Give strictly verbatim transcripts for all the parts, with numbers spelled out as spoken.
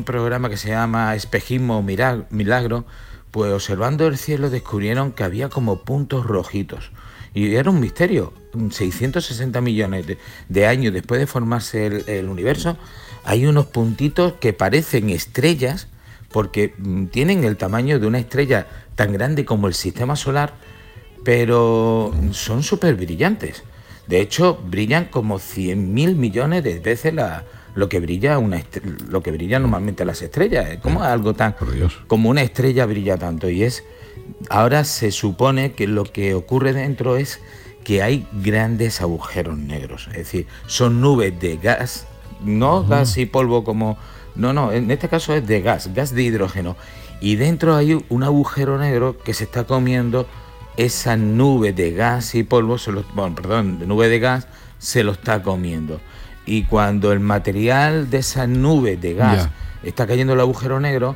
programa que se llama Espejismo Milagro, pues observando el cielo descubrieron que había como puntos rojitos. Y era un misterio. seiscientos sesenta millones de, de años después de formarse el, el universo, hay unos puntitos que parecen estrellas porque tienen el tamaño de una estrella tan grande como el sistema solar, pero son súper brillantes. De hecho, brillan como cien mil millones de veces la, lo que brilla una lo que brilla normalmente las estrellas. ¿Cómo es algo tan como una estrella brilla tanto? Y es ahora se supone que lo que ocurre dentro es que hay grandes agujeros negros, es decir, son nubes de gas, no uh-huh. gas y polvo como no, no, en este caso es de gas, gas de hidrógeno, y dentro hay un agujero negro que se está comiendo esa nube de gas y polvo, se lo, bueno, perdón, de nube de gas, se lo está comiendo. Y cuando el material de esa nube de gas yeah. está cayendo el agujero negro,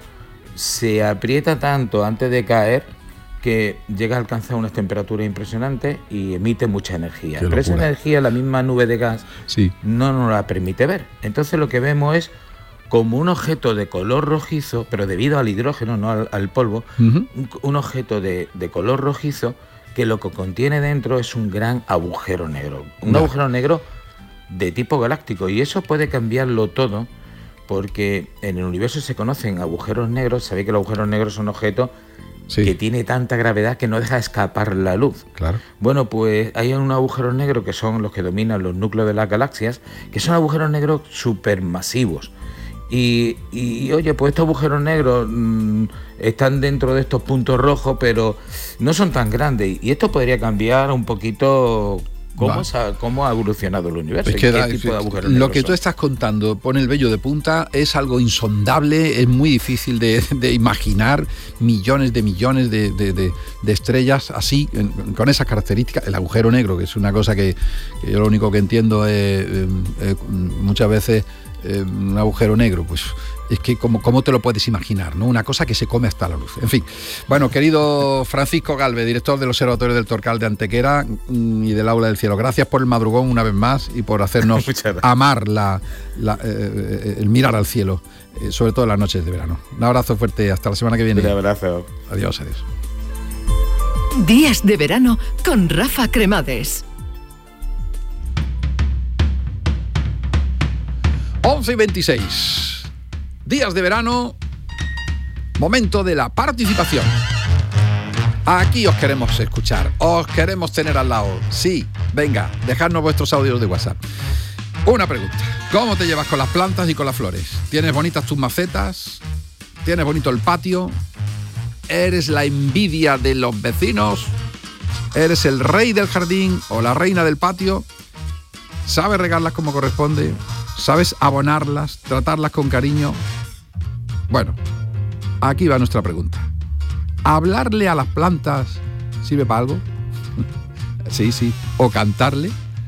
se aprieta tanto antes de caer que llega a alcanzar unas temperaturas impresionantes y emite mucha energía. Pero esa energía, la misma nube de gas, sí. no nos la permite ver. Entonces lo que vemos es como un objeto de color rojizo, pero debido al hidrógeno, no al, al polvo, uh-huh. un, un objeto de, de color rojizo que lo que contiene dentro es un gran agujero negro. Un no. agujero negro de tipo galáctico, y eso puede cambiarlo todo, porque en el universo se conocen agujeros negros. Sabéis que los agujeros negros son objetos sí. que tiene tanta gravedad que no deja escapar la luz. Claro. Bueno, pues hay unos agujeros negros que son los que dominan los núcleos de las galaxias, que son agujeros negros supermasivos. Y, y, oye, pues estos agujeros negros mmm, están dentro de estos puntos rojos, pero no son tan grandes. Y esto podría cambiar un poquito cómo, ha, cómo ha evolucionado el universo. Es que da, tipo de agujeros lo que tú estás contando pone el vello de punta, es algo insondable, es muy difícil de, de imaginar millones de millones de, de, de, de estrellas así, en, con esas características. El agujero negro, que es una cosa que, que yo lo único que entiendo es eh, eh, muchas veces... Eh, un agujero negro, pues es que como, ¿cómo te lo puedes imaginar, ¿no? Una cosa que se come hasta la luz. En fin, bueno, querido Francisco Gálvez, director del Observatorio del Torcal de Antequera y del Aula del Cielo, gracias por el madrugón una vez más y por hacernos amar la, la, eh, el mirar al cielo, eh, sobre todo en las noches de verano. Un abrazo fuerte, hasta la semana que viene. Un abrazo. Adiós, adiós. Días de verano con Rafa Cremades. once y veintiséis, días de verano, momento de la participación. Aquí os queremos escuchar, os queremos tener al lado. Sí, venga, dejadnos vuestros audios de WhatsApp. Una pregunta, ¿cómo te llevas con las plantas y con las flores? ¿Tienes bonitas tus macetas? ¿Tienes bonito el patio? ¿Eres la envidia de los vecinos? ¿Eres el rey del jardín o la reina del patio? ¿Sabes regarlas como corresponde? ¿Sabes abonarlas, tratarlas con cariño? Bueno, aquí va nuestra pregunta. ¿Hablarle a las plantas sirve para algo? Sí, sí. ¿O cantarle?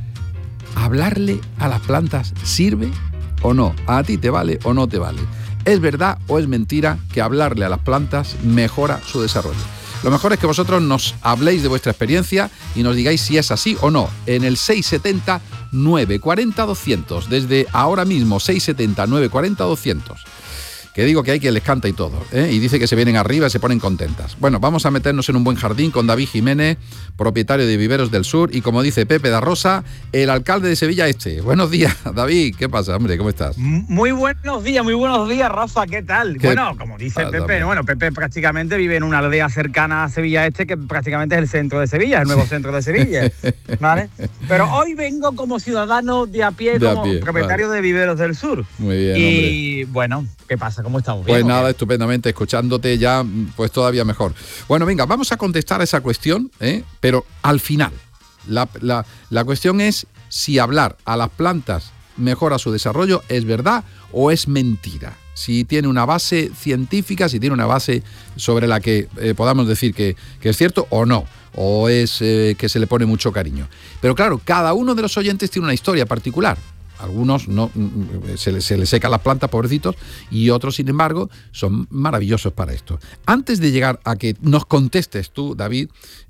¿Hablarle a las plantas sirve o no? ¿A ti te vale o no te vale? ¿Es verdad o es mentira que hablarle a las plantas mejora su desarrollo? Lo mejor es que vosotros nos habléis de vuestra experiencia y nos digáis si es así o no. En el seis setenta, nueve cuarenta, doscientos. Desde ahora mismo, seis setenta, nueve cuarenta, doscientos. Que digo que hay quien les canta y todo, ¿eh? Y dice que se vienen arriba y se ponen contentas. Bueno, vamos a meternos en un buen jardín con David Jiménez, propietario de Viveros del Sur, y como dice Pepe da Rosa, el alcalde de Sevilla Este. Buenos días, David. ¿Qué pasa, hombre? ¿Cómo estás? Muy buenos días, muy buenos días, Rafa. ¿Qué tal? ¿Qué? Bueno, como dice Pepe, hombre. bueno, Pepe prácticamente vive en una aldea cercana a Sevilla Este, que prácticamente es el centro de Sevilla, el nuevo centro de Sevilla, ¿vale? Pero hoy vengo como ciudadano de a pie, de como a pie, propietario vale. de Viveros del Sur. Muy bien, Y hombre. bueno, ¿qué pasa? ¿Cómo estamos? Pues nada, estupendamente, escuchándote ya, pues todavía mejor. Bueno, venga, vamos a contestar a esa cuestión, ¿eh? Pero al final. La, la, la cuestión es si hablar a las plantas mejora su desarrollo, ¿es verdad o es mentira? Si tiene una base científica, si tiene una base sobre la que eh, podamos decir que, que es cierto o no, o es eh, que se le pone mucho cariño. Pero claro, cada uno de los oyentes tiene una historia particular. Algunos no, se les se le secan las plantas, pobrecitos, y otros, sin embargo, son maravillosos para esto. Antes de llegar a que nos contestes tú, David,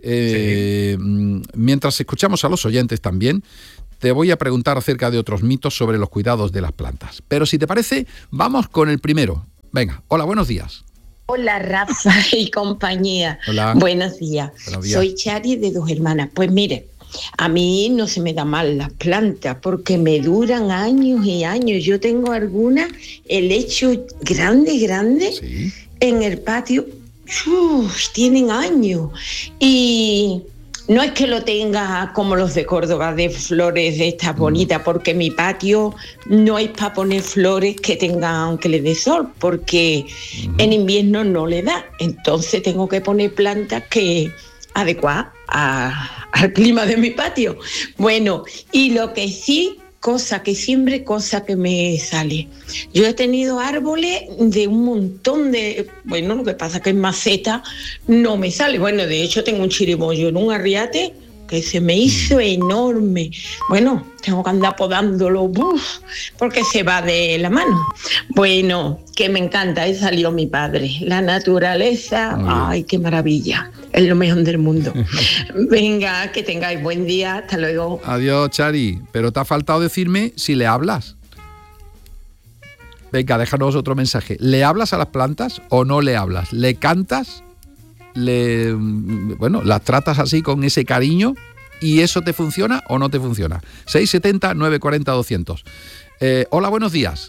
eh, sí. mientras escuchamos a los oyentes también, te voy a preguntar acerca de otros mitos sobre los cuidados de las plantas. Pero si te parece, vamos con el primero. Venga, hola, buenos días. Hola, Rafa y compañía. Hola. Buenos días. Buenos días. Soy Chari de Dos Hermanas. Pues mire, a mí no se me da mal las plantas porque me duran años y años. Yo tengo algunas, el hecho grande, grande, Sí. en el patio. Uf, tienen años. Y no es que lo tenga como los de Córdoba, de flores de estas bonitas, porque mi patio no es para poner flores que tengan, que le dé sol, porque uh-huh. en invierno no le da. Entonces tengo que poner plantas que adecuadas a, al clima de mi patio. Bueno, y lo que sí, cosa que siempre, cosa que me sale. Yo he tenido árboles de un montón de... Bueno, lo que pasa es que en maceta no me sale. Bueno, de hecho tengo un chirimoyo en un arriate que se me hizo enorme. Bueno, tengo que andar podándolo, ¡buf!, porque se va de la mano. Bueno, que me encanta, ahí salió mi padre. La naturaleza, ¡ay, qué maravilla! Es lo mejor del mundo. Venga, que tengáis buen día, hasta luego. Adiós, Chari. Pero te ha faltado decirme si le hablas. Venga, déjanos otro mensaje. ¿Le hablas a las plantas o no le hablas? ¿Le cantas? Le, bueno, las tratas así con ese cariño y eso te funciona o no te funciona. seis setenta, nueve cuarenta, doscientos. Eh, hola, buenos días.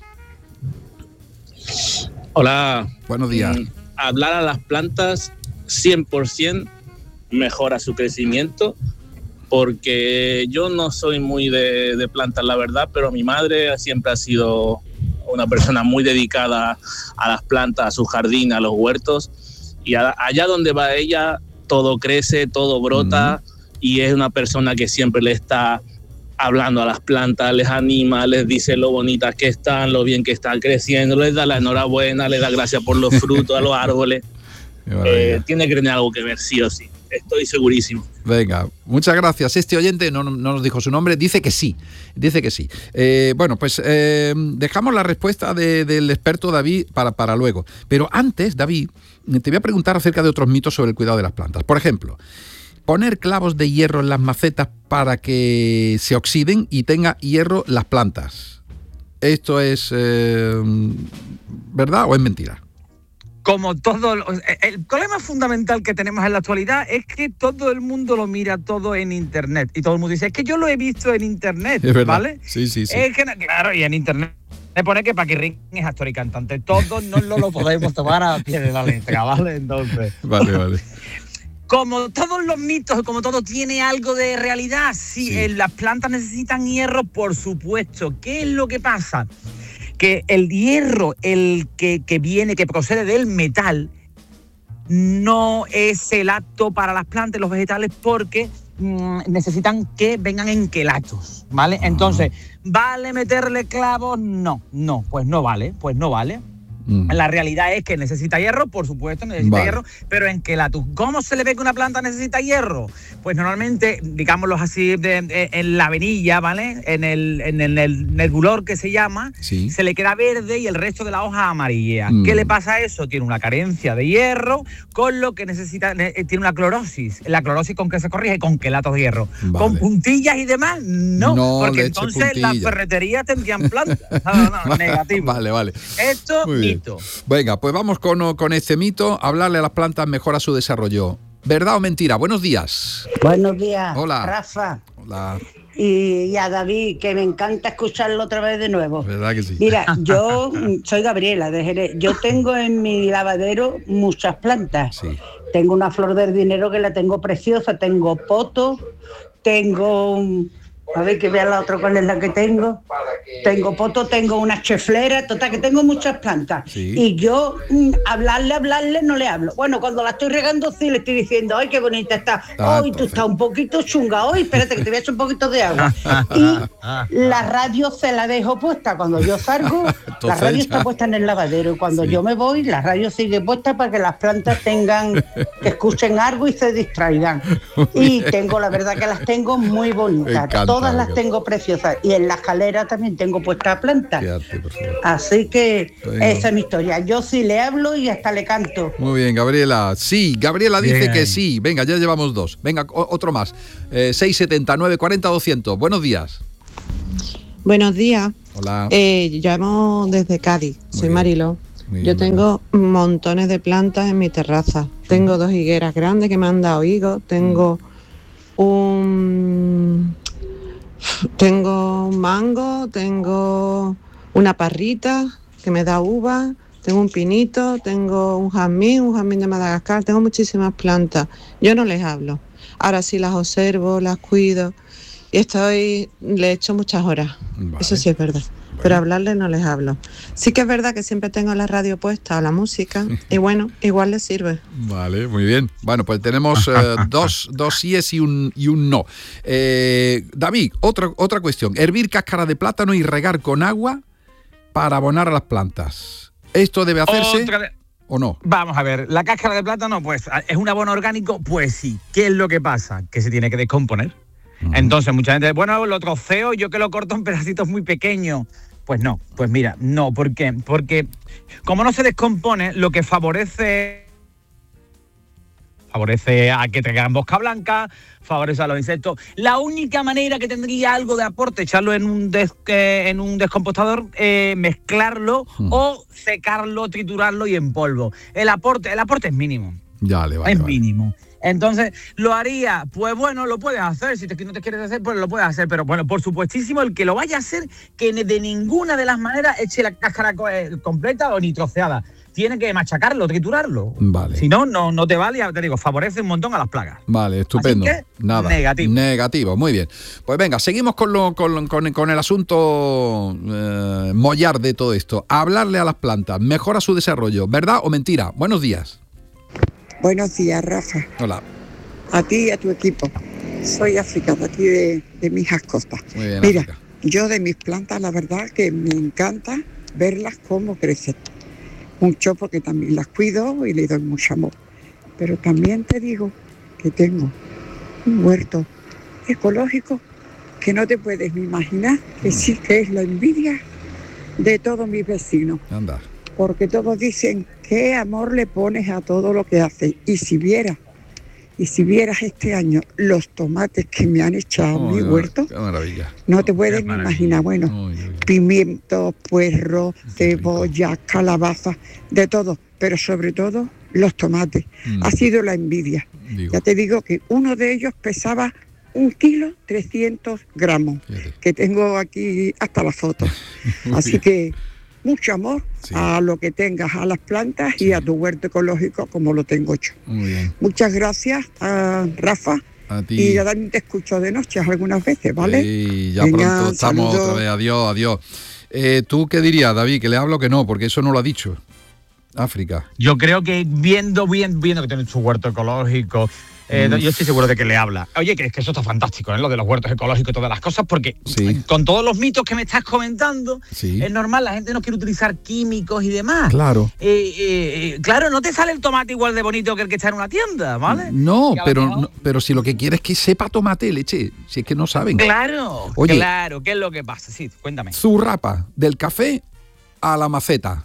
Hola. Buenos días. Mm, hablar a las plantas cien por ciento mejora su crecimiento, porque yo no soy muy de, de plantas, la verdad, pero mi madre siempre ha sido una persona muy dedicada a las plantas, a su jardín, a los huertos. Y allá donde va ella, todo crece, todo brota, uh-huh. y es una persona que siempre le está hablando a las plantas, les anima, les dice lo bonitas que están, lo bien que están creciendo, les da la enhorabuena, les da gracias por los frutos a los árboles. Eh, tiene que tener algo que ver, sí o sí. Estoy segurísimo. Venga, muchas gracias. Este oyente no, no nos dijo su nombre, dice que sí, dice que sí. Eh, bueno, pues eh, dejamos la respuesta de, del experto David para, para luego. Pero antes, David, te voy a preguntar acerca de otros mitos sobre el cuidado de las plantas. Por ejemplo, poner clavos de hierro en las macetas para que se oxiden y tenga hierro las plantas. ¿Esto es eh, verdad o es mentira? Como todo, el problema fundamental que tenemos en la actualidad es que todo el mundo lo mira todo en internet y todo el mundo dice, es que yo lo he visto en internet, es verdad. ¿vale? Sí, sí, sí. Es que, claro, y en internet me pone que Paquirrín es actor y cantante, todos no lo, lo podemos tomar a pie de la letra, ¿vale? Entonces, vale, vale. Como todos los mitos, como todo tiene algo de realidad, sí, sí. Eh, las plantas necesitan hierro, por supuesto. ¿Qué es lo que pasa? Que el hierro, el que, que viene, que procede del metal, no es el apto para las plantas y los vegetales porque mmm, necesitan que vengan en quelatos, ¿vale? Entonces, ¿vale meterle clavos? No, no, pues no vale, pues no vale. Mm. La realidad es que necesita hierro, por supuesto, necesita vale. hierro, pero en quelatus. ¿Cómo se le ve que una planta necesita hierro? Pues normalmente, digámoslo así, de, de, en la venilla, ¿vale? En el, en el, el nebulor que se llama, sí. se le queda verde y el resto de la hoja amarilla. Mm. ¿Qué le pasa a eso? Tiene una carencia de hierro, con lo que necesita, tiene una clorosis. La clorosis, ¿con qué se corrige? Con quelatos de hierro. Vale. ¿Con puntillas y demás? No, no porque entonces puntilla. Las ferreterías tendrían plantas. No, no, no, negativo. Vale, vale. Esto, mito. Venga, pues vamos con, con este mito. Hablarle a las plantas mejora su desarrollo. ¿Verdad o mentira? Buenos días. Buenos días. Hola. Rafa. Hola. Y, y a David, que me encanta escucharlo otra vez de nuevo. ¿Verdad que sí? Mira, yo soy Gabriela de Jerez. Yo tengo en mi lavadero muchas plantas. Sí. Tengo una flor del dinero que la tengo preciosa. Tengo poto. Tengo... A ver, que vea la otra cuál es la que tengo. Tengo poto, tengo una cheflera, total, que tengo muchas plantas. Sí. Y yo, mmm, hablarle, hablarle, no le hablo. Bueno, cuando la estoy regando, sí le estoy diciendo, ay, qué bonita está. Ah, hoy tú estás un poquito chunga. Hoy, espérate, que te voy a echar un poquito de agua. Y la radio se la dejo puesta. Cuando yo salgo, Entonces, la radio ya. está puesta en el lavadero. Y cuando Sí. yo me voy, la radio sigue puesta para que las plantas tengan, que escuchen algo y se distraigan. Y tengo, la verdad que las tengo muy bonitas. encanta, Todas las me tengo preciosas. Y en la escalera también tengo puesta planta. Quédate, por favor. Así que Venga. esa es mi historia. Yo sí le hablo y hasta le canto. Muy bien, Gabriela. Sí, Gabriela dice Bien. que sí. Venga, ya llevamos dos. Venga, o- otro más. Eh, seis setenta, nueve cuarenta, doscientos. Buenos días. Buenos días. Hola. Eh, llamo desde Cádiz. Soy bien. Marilo. Yo tengo montones de plantas en mi terraza. Tengo dos higueras grandes que me han dado higos. Tengo un... Tengo un mango, tengo una parrita que me da uva, tengo un pinito, tengo un jazmín, un jazmín de Madagascar, tengo muchísimas plantas. Yo no les hablo. Ahora sí las observo, las cuido y estoy, le echo muchas horas. Vale. Eso sí es verdad. Bueno. Pero hablarles no les hablo. Sí que es verdad que siempre tengo la radio puesta o la música y bueno, igual les sirve. Vale, muy bien. Bueno, pues tenemos eh, dos, dos síes y un, y un no. Eh, David, otra, otra cuestión. Hervir cáscara de plátano y regar con agua para abonar a las plantas. ¿Esto debe hacerse de... o no? Vamos a ver, la cáscara de plátano, pues, ¿es un abono orgánico? Pues sí. ¿Qué es lo que pasa? Que se tiene que descomponer. Uh-huh. Entonces, mucha gente dice, bueno, lo troceo, yo que lo corto en pedacitos muy pequeños. Pues no, pues mira, no, ¿por qué? Porque como no se descompone, lo que favorece... Favorece a que traigan bosca blanca, favorece a los insectos. La única manera que tendría algo de aporte, echarlo en un, des, eh, en un descompostador, eh, mezclarlo hmm. o secarlo, triturarlo y en polvo. El aporte, el aporte es mínimo. Ya, le vale, Es vale. mínimo. Entonces, ¿lo haría? Pues bueno, lo puedes hacer. Si te, no te quieres hacer, pues lo puedes hacer. Pero bueno, por supuestísimo, el que lo vaya a hacer, que de ninguna de las maneras eche la cáscara completa o ni troceada. Tiene que machacarlo, triturarlo. Vale. Si no, no, no te vale, ya te digo, favorece un montón a las plagas. Vale, estupendo. Así que, nada. Negativo. Negativo, muy bien. Pues venga, seguimos con, lo, con, con, con el asunto eh, mollar de todo esto. Hablarle a las plantas, mejora su desarrollo, ¿verdad o mentira? Buenos días. Buenos días, Rafa. Hola. A ti y a tu equipo. Soy África, de aquí de, de Mijas Costas. Muy bien, Mira, África. Yo de mis plantas, la verdad que me encanta verlas cómo crecen. Mucho porque también las cuido y le doy mucho amor. Pero también te digo que tengo un huerto ecológico que no te puedes ni imaginar, que sí que es la envidia de todos mis vecinos. Anda. Porque todos dicen qué amor le pones a todo lo que haces. Y si vieras, y si vieras este año los tomates que me han echado oh, en mi qué huerto, qué maravilla. no te puedes ni imaginar. Bueno, oh, oh, oh. pimientos, puerros, cebollas, calabazas, de todo. Pero sobre todo los tomates. Mm. Ha sido la envidia. Digo. Ya te digo que uno de ellos pesaba un kilo trescientos gramos, Fíjate. que tengo aquí hasta la foto. Así bien. que mucho amor sí. a lo que tengas, a las plantas sí. y a tu huerto ecológico como lo tengo yo. Muy bien. Muchas gracias a Rafa. A ti. Y a Dani te escucho de noche algunas veces, ¿vale? Sí, ya Venga, pronto estamos saludo. otra vez. Adiós, adiós. Eh, ¿Tú qué dirías, David? Que le hablo que no, porque eso no lo ha dicho. África. Yo creo que viendo, viendo, viendo que tiene su huerto ecológico, eh, mm. yo estoy seguro de que le habla. Oye, que, que eso está fantástico, ¿eh? Lo de los huertos ecológicos y todas las cosas, porque sí. con todos los mitos que me estás comentando, sí. es normal, la gente no quiere utilizar químicos y demás. Claro. Eh, eh, claro, no te sale el tomate igual de bonito que el que está en una tienda, ¿vale? No, pero, no, pero si lo que quieres es que sepa tomate, leche, si es que no saben. Claro, Oye, claro, ¿qué es lo que pasa? Sí, cuéntame. Zurrapa, del café a la maceta.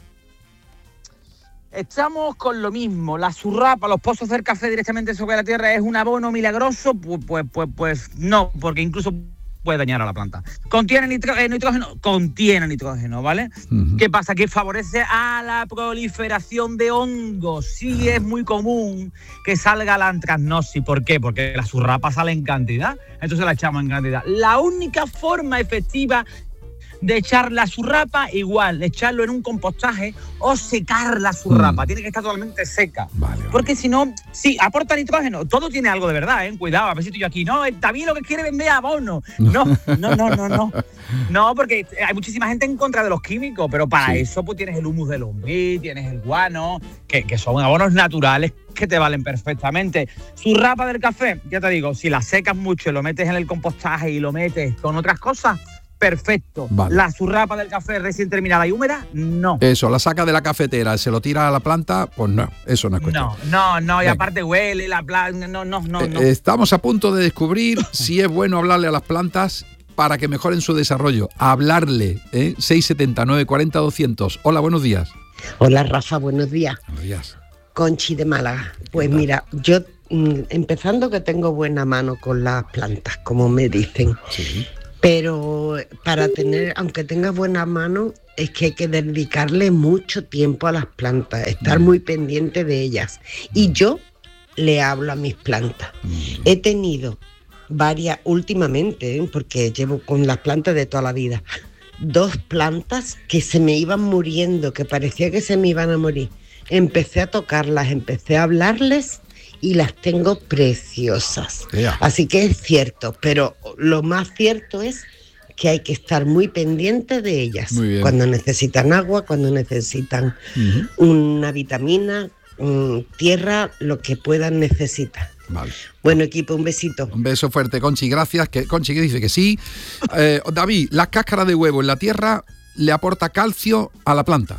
Estamos con lo mismo, la zurrapa, los pozos del café directamente sobre la tierra es un abono milagroso, pues, pues, pues, pues no, porque incluso puede dañar a la planta. ¿Contiene nitro, eh, nitrógeno? Contiene nitrógeno, ¿vale? Uh-huh. ¿Qué pasa? Que favorece a la proliferación de hongos. Sí uh-huh. es muy común que salga la antracnosis. ¿Por qué? Porque la zurrapa sale en cantidad, entonces la echamos en cantidad. La única forma efectiva de echar la zurrapa, igual, echarlo en un compostaje o secar la zurrapa. Mm. Tiene que estar totalmente seca. Vale, vale. Porque si no, sí, aporta nitrógeno. Todo tiene algo de verdad, ¿eh? Cuidado, a ver si estoy yo aquí. No, David lo que quiere vender abono. No, no, no, no, no. No, porque hay muchísima gente en contra de los químicos, pero para sí. eso pues tienes el humus de lombriz, tienes el guano, que, que son abonos naturales que te valen perfectamente. Zurrapa del café, ya te digo, si la secas mucho y lo metes en el compostaje y lo metes con otras cosas, perfecto. Vale. La zurrapa del café recién terminada y húmeda, no. Eso, la saca de la cafetera, se lo tira a la planta, pues no, eso no es cuestión. No, no, no, y Venga. aparte huele la planta, no, no, no, no. Eh, estamos a punto de descubrir si es bueno hablarle a las plantas para que mejoren su desarrollo. Hablarle, ¿eh? seis setenta, nueve cuarenta, doscientos. Hola, buenos días. Hola, Rafa, buenos días. Buenos días. Conchi de Málaga. Pues mira, yo mm, empezando que tengo buena mano con las plantas, como me dicen. Sí. Pero para tener, aunque tengas buena mano, es que hay que dedicarle mucho tiempo a las plantas, estar muy pendiente de ellas. Y yo le hablo a mis plantas. He tenido varias últimamente, ¿eh? Porque llevo con las plantas de toda la vida, dos plantas que se me iban muriendo, que parecía que se me iban a morir. Empecé a tocarlas, empecé a hablarles y las tengo preciosas. Yeah. Así que es cierto, pero lo más cierto es que hay que estar muy pendiente de ellas. Cuando necesitan agua, cuando necesitan uh-huh. una vitamina, um, tierra, lo que puedan necesitar. Vale. Bueno, equipo, un besito. Un beso fuerte, Conchi, gracias. Que, Conchi que dice que sí. Eh, David, la cáscara de huevo en la tierra le aporta calcio a la planta.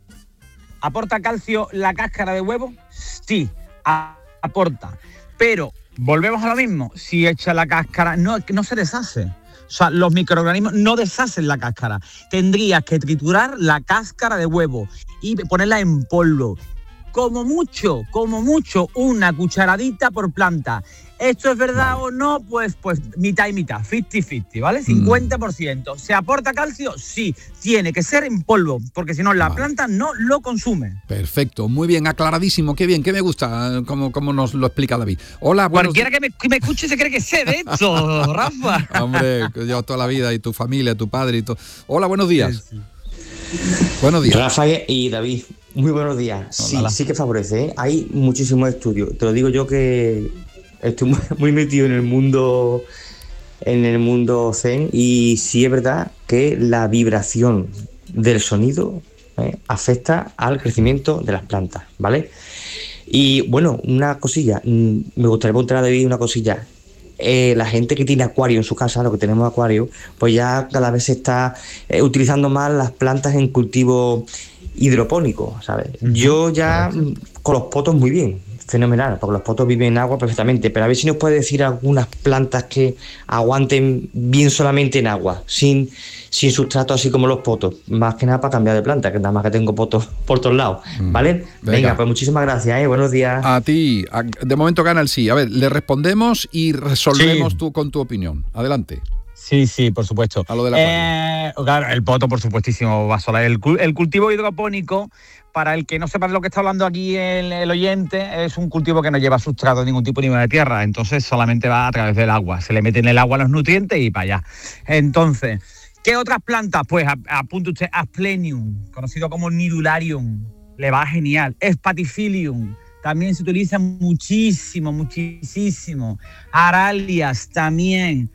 ¿Aporta calcio la cáscara de huevo? Sí, a- aporta. Pero volvemos a lo mismo. Si echa la cáscara, no, no se deshace. O sea, los microorganismos no deshacen la cáscara. Tendrías que triturar la cáscara de huevo y ponerla en polvo. Como mucho, como mucho, una cucharadita por planta. ¿Esto es verdad vale. o no? Pues, pues mitad y mitad, cincuenta cincuenta, ¿vale? cincuenta por ciento. Mm. ¿Se aporta calcio? Sí. Tiene que ser en polvo, porque si no, la vale. planta no lo consume. Perfecto, muy bien, aclaradísimo. Qué bien, qué me gusta, como, como nos lo explica David. Hola, buenos... Cualquiera que me, que me escuche se cree que sé de esto, Rafa. Hombre, yo toda la vida, y tu familia, tu padre y todo. Hola, buenos días. Sí, sí. Buenos días. Rafa y David, muy buenos días. Sí, Hola. sí que favorece, ¿eh? Hay muchísimos estudios. Te lo digo yo que estoy muy, muy metido en el mundo en el mundo zen y sí es verdad que la vibración del sonido ¿eh? afecta al crecimiento de las plantas, ¿vale? Y bueno, una cosilla, me gustaría preguntar a David una cosilla. Eh, la gente que tiene acuario en su casa, lo que tenemos acuario, pues ya cada vez se está eh, utilizando más las plantas en cultivo hidropónico, ¿sabes? Uh-huh. Yo ya con los potos muy bien, fenomenal, porque los potos viven en agua perfectamente, pero a ver si nos puede decir algunas plantas que aguanten bien solamente en agua, sin, sin sustrato así como los potos, más que nada para cambiar de planta, que nada más que tengo potos por todos lados, ¿vale? Mm, venga. venga, pues muchísimas gracias, ¿eh? Buenos días. A ti, de momento gana el sí. A ver, le respondemos y resolvemos sí. tú con tu opinión. Adelante. Sí, sí, por supuesto. A lo de la eh, claro, el poto, por supuestísimo, va a solar. El, el cultivo hidropónico, para el que no sepa de lo que está hablando aquí el, el oyente, es un cultivo que no lleva sustrato de ningún tipo ni de tierra, entonces solamente va a través del agua. Se le mete en el agua los nutrientes y para allá. Entonces, ¿qué otras plantas? Pues apunte usted Asplenium, conocido como Nidularium, le va genial. Spathiphyllum, también se utiliza muchísimo, muchísimo. Aralias también.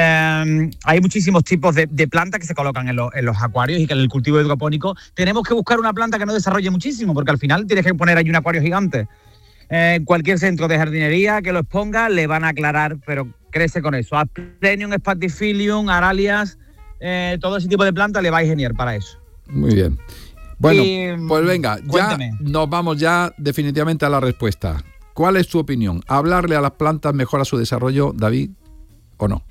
Eh, hay muchísimos tipos de, de plantas que se colocan en, lo, en los acuarios y que en el cultivo hidropónico tenemos que buscar una planta que no desarrolle muchísimo, porque al final tienes que poner ahí un acuario gigante. Eh, cualquier centro de jardinería que lo exponga le van a aclarar, pero crece con eso. Asplenium, Spathiphyllum, Aralias, eh, todo ese tipo de plantas le va a genial para eso. Muy bien. Bueno, y, pues venga, cuéntame. Ya nos vamos ya definitivamente a la respuesta. ¿Cuál es tu opinión? ¿Hablarle a las plantas mejora su desarrollo, David, o no?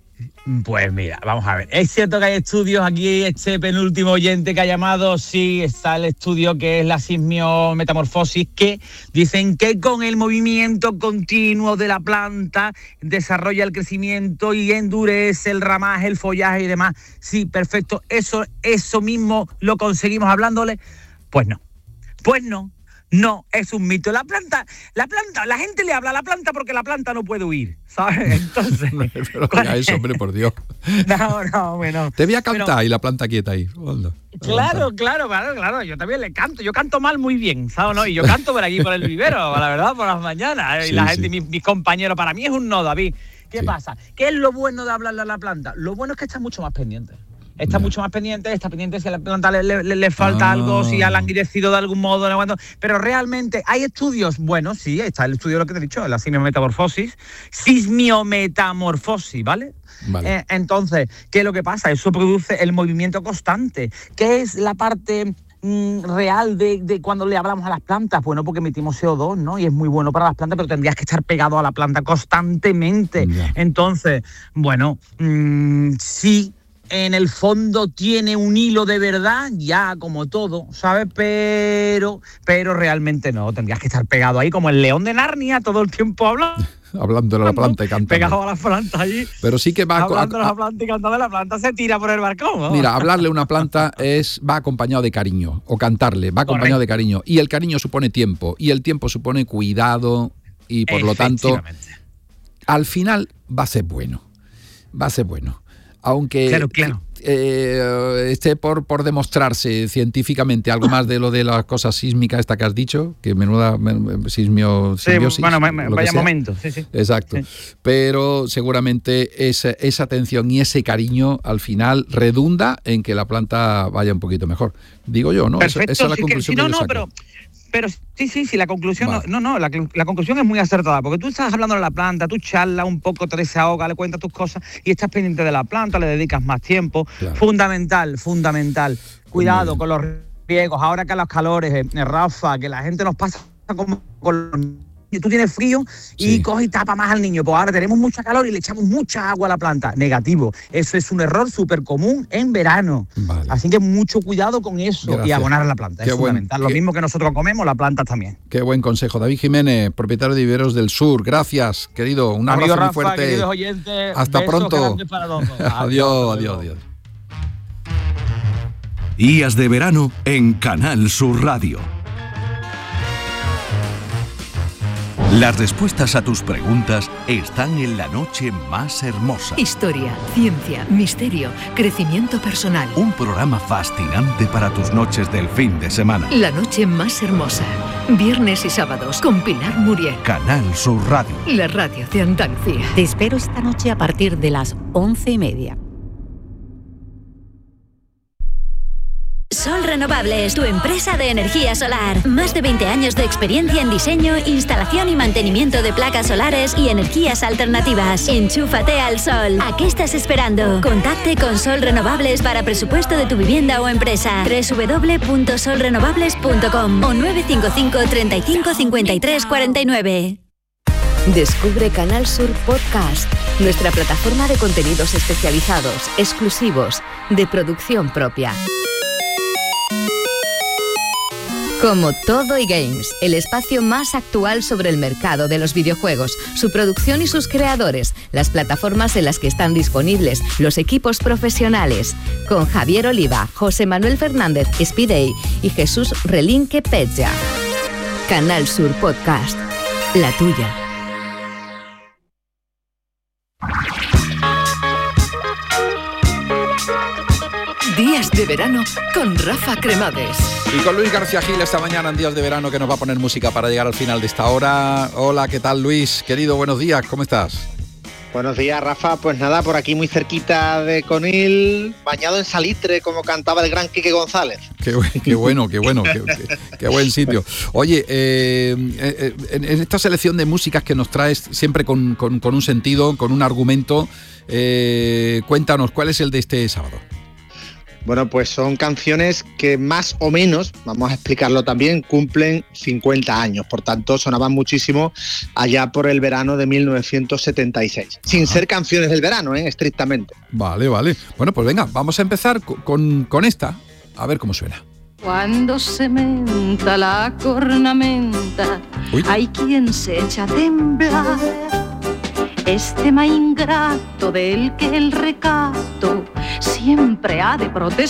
Pues mira, vamos a ver. Es cierto que hay estudios aquí, este penúltimo oyente que ha llamado, sí, está el estudio que es la sismiometamorfosis, que dicen que con el movimiento continuo de la planta desarrolla el crecimiento y endurece el ramaje, el follaje y demás. Sí, perfecto. Eso, eso mismo lo conseguimos hablándole. Pues no, pues no. No, es un mito. La planta, la planta, la gente le habla a la planta porque la planta no puede huir, ¿sabes? Entonces... Pero oiga eso, hombre, por Dios. No, no, bueno. Te voy a cantar pero, y la planta quieta ahí. Hola. Claro, claro, claro, claro. Yo también le canto. Yo canto mal muy bien, ¿sabes? ¿No? Y yo canto por aquí, por el vivero, la verdad, por las mañanas. Sí, y la gente, sí. mis, mis compañeros, para mí es un no, David. ¿Qué sí. pasa? ¿Qué es lo bueno de hablarle a la planta? Lo bueno es que está mucho más pendiente. Está yeah. mucho más pendiente, está pendiente si a la planta le, le, le falta ah. algo, si ha languidecido de algún modo, no, pero realmente hay estudios, bueno, sí, está el estudio de lo que te he dicho, la sismiometamorfosis, sismiometamorfosis, ¿vale? Vale. Eh, entonces, ¿qué es lo que pasa? Eso produce el movimiento constante, que es la parte mm, real de, de cuando le hablamos a las plantas. Bueno, porque emitimos C O dos, ¿no? Y es muy bueno para las plantas, pero tendrías que estar pegado a la planta constantemente. Yeah. Entonces, bueno, mmm, sí, en el fondo tiene un hilo de verdad, ya como todo, ¿sabes? Pero, pero realmente no, tendrías que estar pegado ahí como el león de Narnia todo el tiempo hablando. Hablando de la planta y cantando. Pegado a la planta allí. Pero sí que va hablando a, de la planta y cantando de la planta, se tira por el balcón, ¿no? Mira, hablarle a una planta es va acompañado de cariño, o cantarle, va acompañado de cariño. Y el cariño supone tiempo, y el tiempo supone cuidado, y por lo tanto, al final va a ser bueno. Va a ser bueno. Aunque claro, claro. Eh, esté por, por demostrarse científicamente algo más de lo de las cosas sísmicas esta que has dicho, que menuda sismio, sí, simbiosis, bueno, vaya momento, sí, sí. Exacto. Sí. Pero seguramente esa, esa atención y ese cariño al final redunda en que la planta vaya un poquito mejor. Digo yo, ¿no? Perfecto, esa, esa es la sí conclusión que, sí, que no, yo no, pero Pero sí, sí, sí, la conclusión, vale. no, no, la, la conclusión es muy acertada, porque tú estás hablando de la planta, tú charlas un poco, te desahogas, le cuentas tus cosas y estás pendiente de la planta, le dedicas más tiempo. Claro. Fundamental, fundamental. Cuidado con los riegos, ahora que a los calores, eh, Rafa, que la gente nos pasa como con los niños. Tú tienes frío y sí. coge y tapa más al niño. Pues ahora tenemos mucha calor y le echamos mucha agua a la planta. Negativo. Eso es un error súper común en verano. Vale. Así que mucho cuidado con eso. Gracias. Y abonar a la planta. Qué es buen, fundamental. Lo qué, mismo que nosotros comemos, la planta también. Qué buen consejo. David Jiménez, propietario de Viveros del Sur. Gracias, querido. Un abrazo Amigo muy Rafa, fuerte. Queridos oyentes, hasta pronto. adiós, adiós, adiós. Días de verano en Canal Sur Radio. Las respuestas a tus preguntas están en La Noche Más Hermosa. Historia, ciencia, misterio, crecimiento personal. Un programa fascinante para tus noches del fin de semana. La Noche Más Hermosa. Viernes y sábados con Pilar Muriel. Canal Sur Radio. La radio de Andalucía. Te espero esta noche a partir de las once y media. Sol Renovables, tu empresa de energía solar. Más de veinte años de experiencia en diseño, instalación y mantenimiento de placas solares y energías alternativas. Enchúfate al sol. ¿A qué estás esperando? Contacte con Sol Renovables para presupuesto de tu vivienda o empresa. doble u doble u doble u punto sol renovables punto com o nueve cinco cinco, treinta y cinco, cincuenta y tres, cuarenta y nueve. Descubre Canal Sur Podcast, nuestra plataforma de contenidos especializados, exclusivos, de producción propia. Como Todo y Games, el espacio más actual sobre el mercado de los videojuegos, su producción y sus creadores, las plataformas en las que están disponibles, los equipos profesionales, con Javier Oliva, José Manuel Fernández Espidey y Jesús Relinque Petja. Canal Sur Podcast, la tuya. Días de verano con Rafa Cremades. Y con Luis García Gil esta mañana en Días de Verano, que nos va a poner música para llegar al final de esta hora. Hola, ¿qué tal, Luis? Querido, buenos días, ¿cómo estás? Buenos días, Rafa. Pues nada, por aquí muy cerquita de Conil, bañado en salitre, como cantaba el gran Quique González. Qué, qué bueno, qué bueno, qué, qué, qué buen sitio. Oye, eh, eh, en, en esta selección de músicas que nos traes, siempre con, con, con un sentido, con un argumento, eh, cuéntanos, ¿cuál es el de este sábado? Bueno, pues son canciones que más o menos, vamos a explicarlo también, cumplen cincuenta años. Por tanto, sonaban muchísimo allá por el verano de mil novecientos setenta y seis. Sin Ajá. ser canciones del verano, ¿eh? Estrictamente. Vale, vale. Bueno, pues venga, vamos a empezar con, con esta. A ver cómo suena. Cuando se menta la cornamenta, Uy. hay quien se echa a temblar. Este ma ingrato del que el recato siempre ha de protestar.